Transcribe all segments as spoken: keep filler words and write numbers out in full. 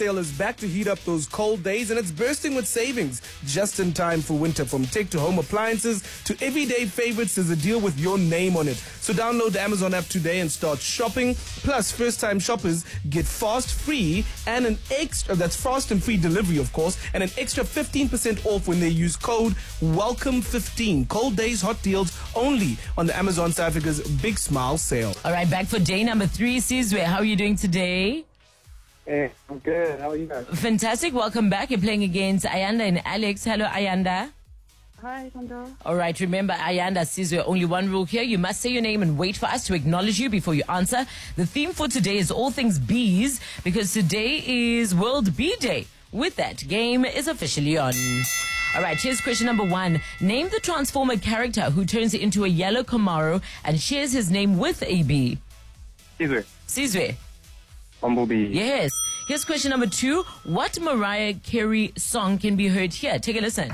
Sale is back to heat up those cold days, and it's bursting with savings just in time for winter. From tech to home appliances to everyday favorites, there's a deal with your name on it. So download the Amazon app today and start shopping. Plus, first-time shoppers get fast, free, and an extra, that's fast and free delivery, of course, and an extra fifteen percent off when they use code welcome fifteen. Cold days, hot deals only on the Amazon South Africa's Big Smile Sale. All right, back for day number three. Sizwe, how are you doing today? Hey, I'm good. How are you guys? Fantastic. Welcome back. You're playing against Ayanda and Alex. Hello, Ayanda. Hi, Kondo. All right, remember, Ayanda, Sizwe, only one rule here. You must say your name and wait for us to acknowledge you before you answer. The theme for today is all things bees, because today is World Bee Day. With that, game is officially on. All right, here's question number one. Name the Transformer character who turns into a yellow Camaro and shares his name with a bee. Caesar. Sizwe. Bumblebee. Yes. Here's question number two. What Mariah Carey song can be heard here? Take a listen.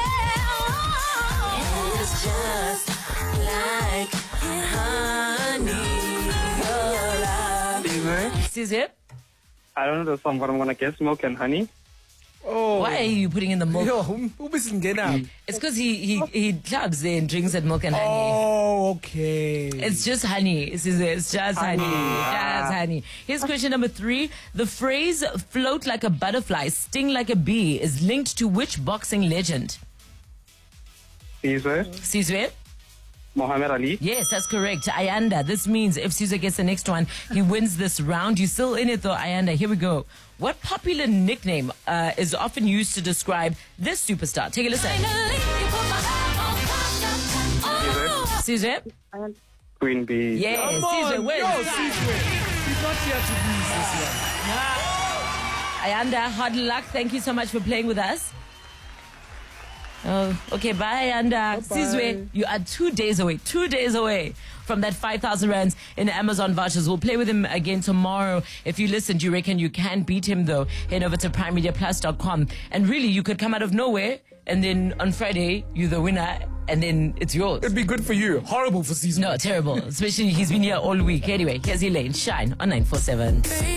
It's just like honey. Sizwe? I don't know the song, but I'm gonna guess Milk and Honey. Oh. Why are you putting in the milk? Yo, who missing get up? It's because he, he, he clubs there and drinks at Milk and Honey. Oh, okay. It's just honey. It's, it's just honey. Just honey. Here's question number three. The phrase float like a butterfly, sting like a bee is linked to which boxing legend? Caesar. Sizwe? Muhammad Ali. Yes, that's correct. Ayanda. This means if Caesar gets the next one, he wins this round. You're still in it though, Ayanda. Here we go. What popular nickname uh, is often used to describe this superstar? Take a listen. Caesar? Queen Bee. Yes, Come on. Caesar wins. Yo, Caesar. He's not here to lose this one. Ayanda, hard luck. Thank you so much for playing with us. Oh, okay, bye, Ayanda. Sizwe, you are two days away, two days away from that five thousand rands in Amazon vouchers. We'll play with him again tomorrow. If you listened, you reckon you can beat him, though, head over to prime media plus dot com. And really, you could come out of nowhere, and then on Friday, you're the winner, and then it's yours. It'd be good for you. Horrible for season. No, terrible. Especially he's been here all week. Anyway, here's Elaine. Shine on nine four seven.